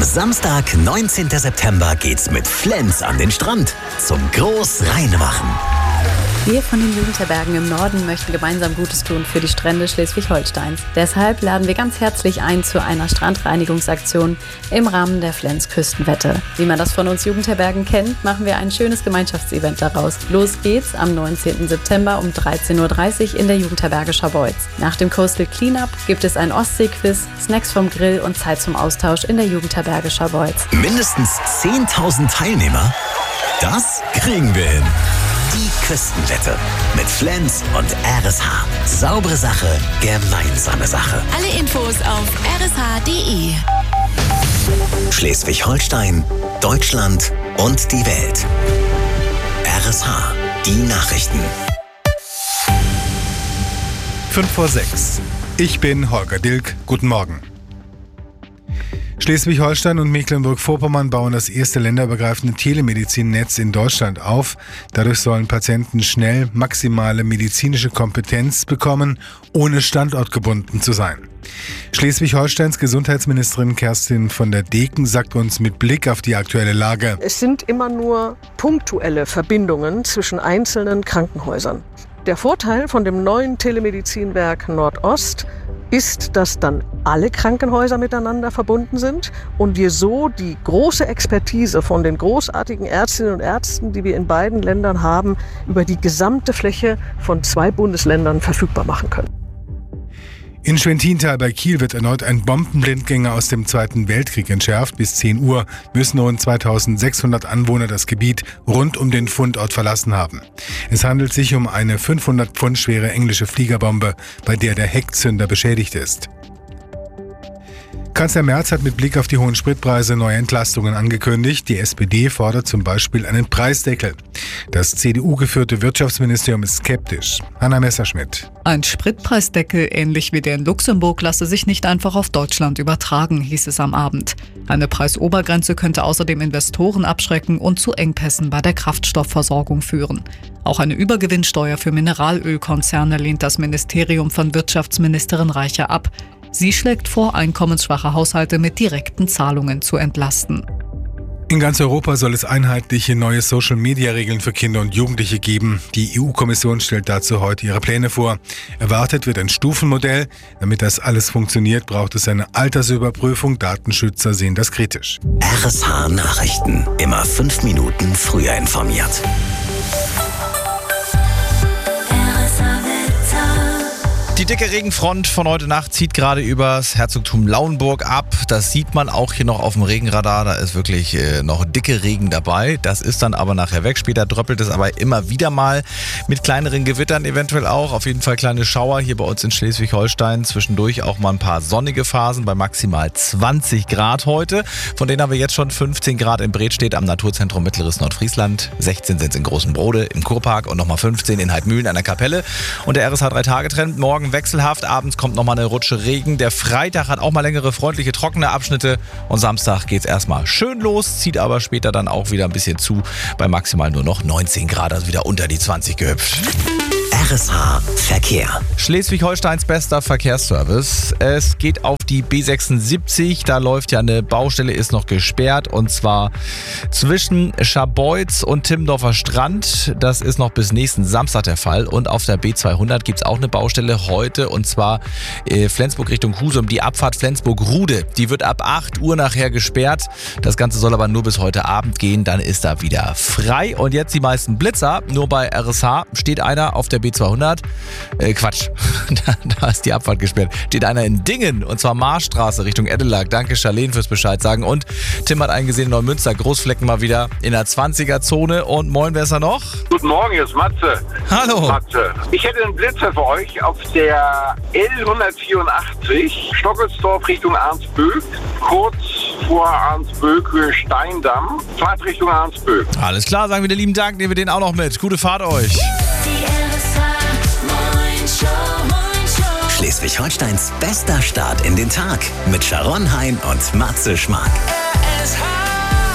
Am Samstag, 19. September geht's mit Flens an den Strand zum Großreinemachen. Wir von den Jugendherbergen im Norden möchten gemeinsam Gutes tun für die Strände Schleswig-Holsteins. Deshalb laden wir ganz herzlich ein zu einer Strandreinigungsaktion im Rahmen der Flens Küstenwette. Wie man das von uns Jugendherbergen kennt, machen wir ein schönes Gemeinschaftsevent daraus. Los geht's am 19. September um 13.30 Uhr in der Jugendherberge Scharbeutz. Nach dem Coastal Cleanup gibt es ein Ostsee-Quiz, Snacks vom Grill und Zeit zum Austausch in der Jugendherberge Scharbeutz. Mindestens 10.000 Teilnehmer? Das kriegen wir hin. Die Küstenwette mit Flens und RSH. Saubere Sache, gemeinsame Sache. Alle Infos auf rsh.de. Schleswig-Holstein, Deutschland und die Welt. RSH, die Nachrichten. 5:06. Ich bin Holger Dilk. Guten Morgen. Schleswig-Holstein und Mecklenburg-Vorpommern bauen das erste länderübergreifende Telemedizinnetz in Deutschland auf. Dadurch sollen Patienten schnell maximale medizinische Kompetenz bekommen, ohne standortgebunden zu sein. Schleswig-Holsteins Gesundheitsministerin Kerstin von der Deken sagt uns mit Blick auf die aktuelle Lage: Es sind immer nur punktuelle Verbindungen zwischen einzelnen Krankenhäusern. Der Vorteil von dem neuen Telemedizinwerk Nordost ist, dass dann alle Krankenhäuser miteinander verbunden sind und wir so die große Expertise von den großartigen Ärztinnen und Ärzten, die wir in beiden Ländern haben, über die gesamte Fläche von 2 Bundesländern verfügbar machen können. In Schwentintal bei Kiel wird erneut ein Bombenblindgänger aus dem Zweiten Weltkrieg entschärft. Bis 10 Uhr müssen rund 2600 Anwohner das Gebiet rund um den Fundort verlassen haben. Es handelt sich um eine 500 Pfund schwere englische Fliegerbombe, bei der der Heckzünder beschädigt ist. Kanzler Merz hat mit Blick auf die hohen Spritpreise neue Entlastungen angekündigt. Die SPD fordert zum Beispiel einen Preisdeckel. Das CDU-geführte Wirtschaftsministerium ist skeptisch. Hanna Messerschmidt. Ein Spritpreisdeckel, ähnlich wie der in Luxemburg, lasse sich nicht einfach auf Deutschland übertragen, hieß es am Abend. Eine Preisobergrenze könnte außerdem Investoren abschrecken und zu Engpässen bei der Kraftstoffversorgung führen. Auch eine Übergewinnsteuer für Mineralölkonzerne lehnt das Ministerium von Wirtschaftsministerin Reicher ab. Sie schlägt vor, einkommensschwache Haushalte mit direkten Zahlungen zu entlasten. In ganz Europa soll es einheitliche neue Social-Media-Regeln für Kinder und Jugendliche geben. Die EU-Kommission stellt dazu heute ihre Pläne vor. Erwartet wird ein Stufenmodell. Damit das alles funktioniert, braucht es eine Altersüberprüfung. Datenschützer sehen das kritisch. RSH Nachrichten. Immer 5 Minuten früher informiert. Die dicke Regenfront von heute Nacht zieht gerade übers Herzogtum Lauenburg ab. Das sieht man auch hier noch auf dem Regenradar. Da ist wirklich noch dicke Regen dabei. Das ist dann aber nachher weg. Später dröppelt es aber immer wieder mal mit kleineren Gewittern eventuell auch. Auf jeden Fall kleine Schauer hier bei uns in Schleswig-Holstein. Zwischendurch auch mal ein paar sonnige Phasen bei maximal 20 Grad heute. Von denen haben wir jetzt schon 15 Grad in Bredstedt am Naturzentrum Mittleres Nordfriesland. 16 sind es in Großen Brode im Kurpark und nochmal 15 in Heidmühlen an der Kapelle. Und der RSH 3-Tage-Trend morgen wechselhaft. Abends kommt nochmal eine Rutsche Regen. Der Freitag hat auch mal längere, freundliche, trockene Abschnitte. Und Samstag geht's erstmal schön los, zieht aber später dann auch wieder ein bisschen zu. Bei maximal nur noch 19 Grad, also wieder unter die 20 gehüpft. RSH Verkehr. Schleswig-Holsteins bester Verkehrsservice. Es geht auf die B76. Da läuft ja eine Baustelle, ist noch gesperrt. Und zwar zwischen Scharbeutz und Timmendorfer Strand. Das ist noch bis nächsten Samstag der Fall. Und auf der B200 gibt es auch eine Baustelle heute. Und zwar Flensburg Richtung Husum. Die Abfahrt Flensburg-Rude. Die wird ab 8 Uhr nachher gesperrt. Das Ganze soll aber nur bis heute Abend gehen. Dann ist da wieder frei. Und jetzt die meisten Blitzer. Nur bei RSH steht einer auf der B200. Quatsch. Da ist die Abfahrt gesperrt. Steht einer in Dingen. Und zwar Marstraße Richtung Eddelag. Danke Charlene fürs Bescheid sagen. Und Tim hat eingesehen, Neumünster, Großflecken mal wieder in der 20er-Zone. Und moin, wer ist da noch? Guten Morgen, hier ist Matze. Hallo. Matze. Ich hätte einen Blitzer für euch auf der L184 Stockelsdorf Richtung Arnsböck. Kurz vor Arnsböck, Höhe Steindamm. Fahrt Richtung Arnsböck. Alles klar, sagen wir dir lieben Dank. Nehmen wir den auch noch mit. Gute Fahrt euch. Schleswig-Holsteins bester Start in den Tag mit Sharon Hein und Matze Schmark.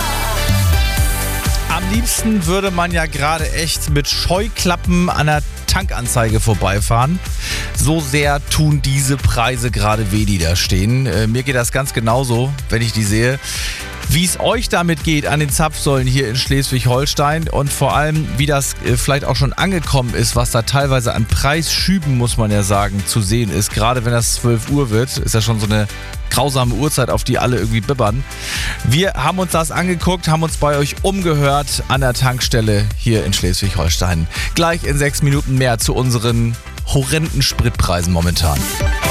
Am liebsten würde man ja gerade echt mit Scheuklappen an der Tankanzeige vorbeifahren. So sehr tun diese Preise gerade weh, die da stehen. Mir geht das ganz genauso, wenn ich die sehe. Wie es euch damit geht an den Zapfsäulen hier in Schleswig-Holstein und vor allem, wie das vielleicht auch schon angekommen ist, was da teilweise an Preisschüben, muss man ja sagen, zu sehen ist. Gerade wenn das 12 Uhr wird, ist ja schon so eine grausame Uhrzeit, auf die alle irgendwie bibbern. Wir haben uns das angeguckt, haben uns bei euch umgehört an der Tankstelle hier in Schleswig-Holstein. Gleich in 6 Minuten mehr zu unseren horrenden Spritpreisen momentan.